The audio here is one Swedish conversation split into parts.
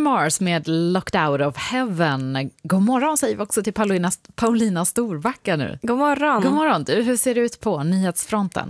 Mars med Locked Out of Heaven. God morgon säger vi också till Paulina Storbacka nu. God morgon. God morgon. Du, hur ser det ut på nyhetsfronten?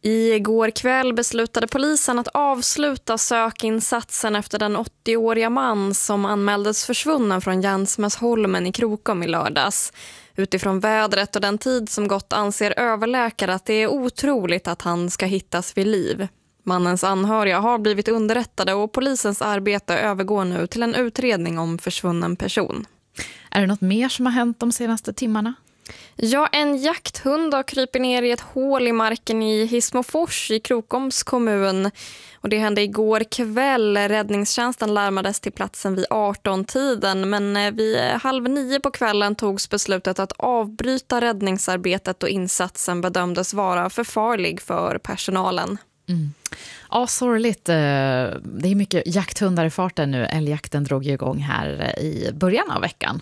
Igår kväll beslutade polisen att avsluta sökinsatsen efter den 80-åriga man som anmäldes försvunnen från Jänsmäsholmen i Krokom i lördags. Utifrån vädret och den tid som gått anser överläkare att det är otroligt att han ska hittas vid liv. Mannens anhöriga har blivit underrättade och polisens arbete övergår nu till en utredning om försvunnen person. Är det något mer som har hänt de senaste timmarna? Ja, en jakthund har krypit ner i ett hål i marken i Hissmofors i Krokoms kommun. Och det hände igår kväll. Räddningstjänsten larmades till platsen vid 18-tiden. Men vid 8:30 på kvällen togs beslutet att avbryta räddningsarbetet och insatsen bedömdes vara för farlig för personalen. Mm. Ja, sorgligt. Det är mycket jakthundar i farten nu. Älgjakten drog ju igång här i början av veckan.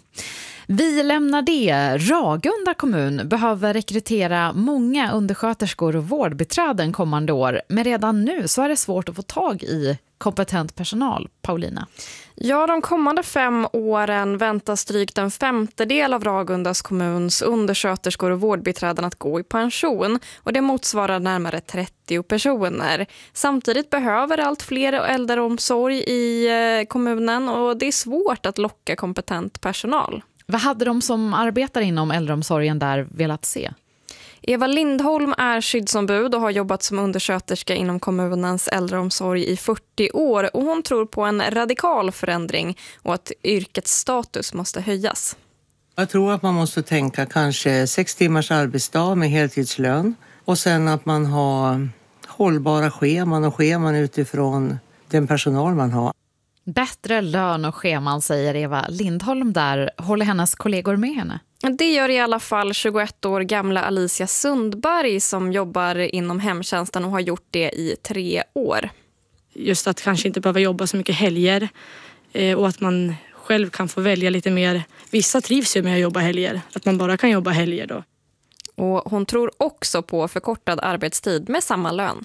Vi lämnar det. Ragunda kommun behöver rekrytera många undersköterskor och vårdbiträden kommande år. Men redan nu så är det svårt att få tag i kompetent personal. Paulina? Ja, de kommande 5 åren väntas drygt en 1/5 av Ragundas kommuns undersköterskor och vårdbiträden att gå i pension. Och det motsvarar närmare 30 personer. Samtidigt behöver allt fler äldreomsorg i kommunen och det är svårt att locka kompetent personal. Vad hade de som arbetar inom äldreomsorgen där velat se? Eva Lindholm är skyddsombud och har jobbat som undersköterska inom kommunens äldreomsorg i 40 år. Och hon tror på en radikal förändring och att yrkets status måste höjas. Jag tror att man måste tänka kanske 6 timmars arbetsdag med heltidslön. Och sen att man har hållbara scheman och scheman utifrån den personal man har. Bättre lön och scheman, säger Eva Lindholm där. Håller hennes kollegor med henne? Det gör i alla fall 21 år gamla Alicia Sundberg som jobbar inom hemtjänsten och har gjort det i 3 år. Just att kanske inte behöva jobba så mycket helger och att man själv kan få välja lite mer. Vissa trivs ju med att jobba helger, att man bara kan jobba helger då. Och hon tror också på förkortad arbetstid med samma lön.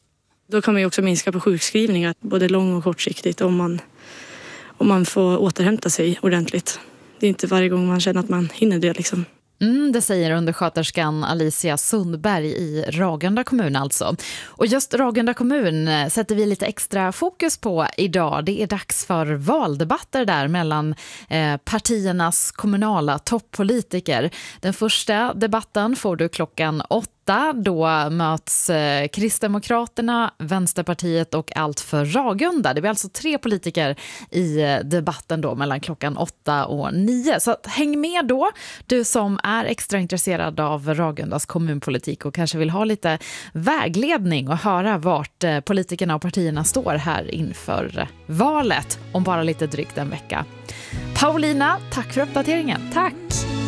Då kan man ju också minska på sjukskrivningar, både lång- och kortsiktigt, om man får återhämta sig ordentligt. Det är inte varje gång man känner att man hinner det liksom. Det säger undersköterskan Alicia Sundberg i Ragunda kommun alltså. Och just Ragunda kommun sätter vi lite extra fokus på idag. Det är dags för valdebatter där mellan partiernas kommunala toppolitiker. Den första debatten får du klockan 8. Då möts Kristdemokraterna, Vänsterpartiet och Allt för Ragunda. Det blir alltså 3 politiker i debatten då mellan klockan 8 och 9. Så häng med då, du som är extra intresserad av Ragundas kommunpolitik och kanske vill ha lite vägledning och höra vart politikerna och partierna står här inför valet om bara lite drygt en vecka. Paulina, tack för uppdateringen. Tack!